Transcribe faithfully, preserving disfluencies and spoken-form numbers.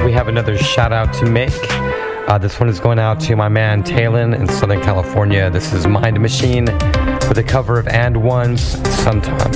we have another shout out to make. Uh, this one is going out to my man Talon in Southern California. This is Mind Machine with a cover of And One's Sometime.